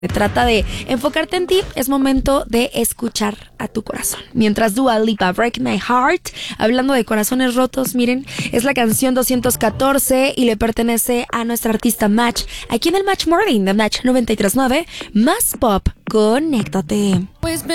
Se trata de enfocarte en ti, es momento de escuchar a tu corazón. Mientras Dua Lipa, Break My Heart, hablando de corazones rotos, miren, es la canción 214 y le pertenece a nuestra artista Match, aquí en el Match Morning de Match 93.9, más pop, conéctate.